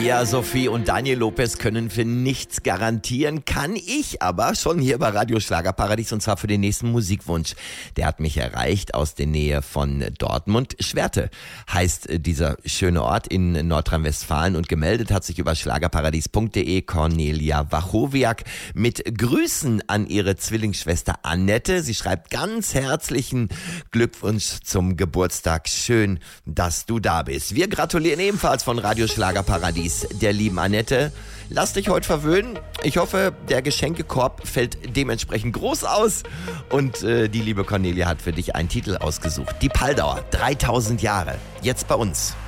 Ja, Sophie und Daniel Lopez können für nichts garantieren, kann ich aber schon hier bei Radio Schlagerparadies, und zwar für den nächsten Musikwunsch. Der hat mich erreicht aus der Nähe von Dortmund. Schwerte heißt dieser schöne Ort in Nordrhein-Westfalen, und gemeldet hat sich über schlagerparadies.de Cornelia Wachowiak mit Grüßen an ihre Zwillingsschwester Annette. Sie schreibt: ganz herzlichen Glückwunsch zum Geburtstag. Schön, dass du da bist. Wir gratulieren ebenfalls von Radio Schlagerparadies der lieben Annette. Lass dich heute verwöhnen. Ich hoffe, der Geschenkekorb fällt dementsprechend groß aus. Und die liebe Cornelia hat für dich einen Titel ausgesucht. Die Paldauer, 3000 Jahre. Jetzt bei uns.